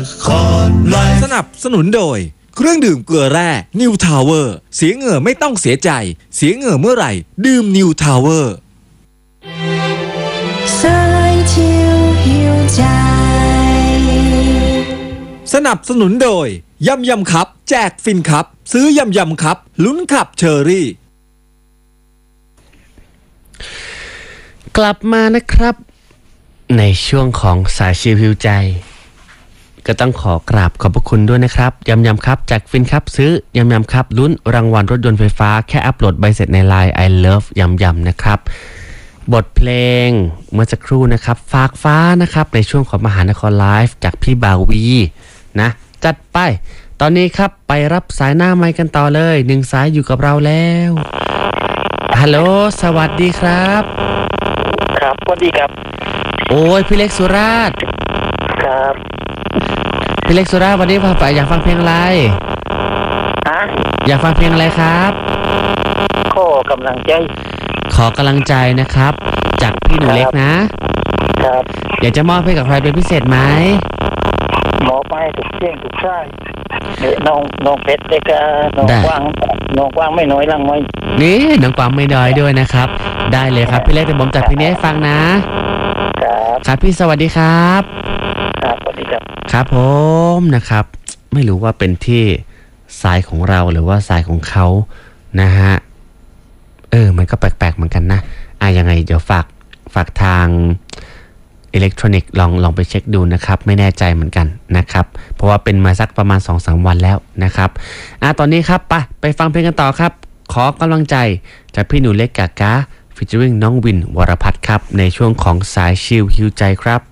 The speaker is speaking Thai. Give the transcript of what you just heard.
ครไลฟ์สนับสนุนโดยเครื่องดื่มเกลือแร่นิวทาวเวอร์เสียเหงื่อไม่ต้องเสียใจเสียเหงื่อเมื่อไหร่ดื่มนิวทาวเวอร์สายชิวหิวใจสนับสนุนโดยยำยำครับแจกฟินครับซื้อยำยำครับลุ้นขับเชอรี่กลับมานะครับในช่วงของสายชิวหิวใจก็ต้องขอกราบขอบพระคุณด้วยนะครับยำยำครับแจกฟินครับซื้อยำยำครับลุ้นรางวัลรถยนต์ไฟฟ้าแค่อัปโหลดใบเสร็จใน LINE I love ยำยำนะครับบทเพลงเมื่อสักครู่นะครับฝากฟ้านะครับในช่วงของมหานครไลฟ์จากพี่บาวีนะจัดไปตอนนี้ครับไปรับสายหน้าไมค์กันต่อเลยหนึ่งสายอยู่กับเราแล้วฮัลโหลสวัสดีครับครับสวัสดีครับโอ้ยพี่เล็กสุราษฎร์ครับพี่เล็กสุราษฎร์วันนี้อยากฟังเพลงอะไรอยากฟังเพลงอะไรครับขอกำลังใจนะครับจากพี่หนูเล็กนะครับอยากจะมอบให้กับใครเป็นพิเศษไหมหมอไปถูกเที่ยงถูกใช่น้องเพชรเล็กน้องกว้างไม่น้อยลังไม่นี่น้องกวางไม่น้อยด้วยนะครับได้เลยครับพี่เล็กแต่ผมจัดเพลงนี้ให้ฟังนะครับพี่สวัสดีครับครับสวัสดีครับครับผมนะครับไม่รู้ว่าเป็นที่สายของเราหรือว่าสายของเขานะฮะมันก็แปลกๆเหมือนกันนะยังไงเดี๋ยวฝากทางอิเล็กทรอนิกส์ลองไปเช็คดูนะครับไม่แน่ใจเหมือนกันนะครับเพราะว่าเป็นมาสักประมาณ 2-3 วันแล้วนะครับตอนนี้ครับไปฟังเพลงกันต่อครับขอกำลังใจจากพี่หนูเล็กกากาฟีเจอริ่งน้องวินวรพัฒน์ครับในช่วงของสายชิลฮิวใจครับ